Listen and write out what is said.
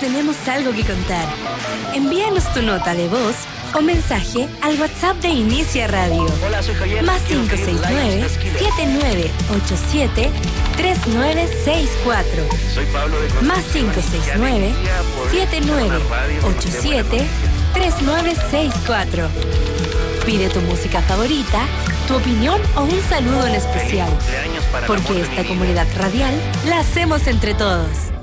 tenemos algo que contar. Envíanos tu nota de voz o mensaje al WhatsApp de Inicia Radio. Hola, soy Javier. Más 569-7987-3964. Soy Pablo de Más 569-7987-3964. Pide tu música favorita, tu opinión o un saludo en especial. Porque esta comunidad radial la hacemos entre todos.